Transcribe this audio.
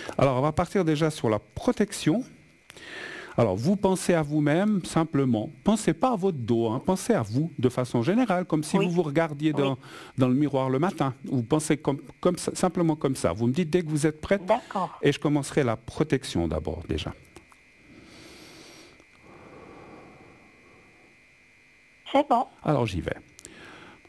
Alors, on va partir déjà sur la protection. Alors, vous pensez à vous-même simplement. Pensez pas à votre dos, hein. Pensez à vous de façon générale, comme si vous Oui, vous regardiez oui, dans le miroir le matin. Vous pensez simplement comme ça. Vous me dites dès que vous êtes prête d'accord. et je commencerai la protection d'abord déjà. C'est bon. Alors, j'y vais.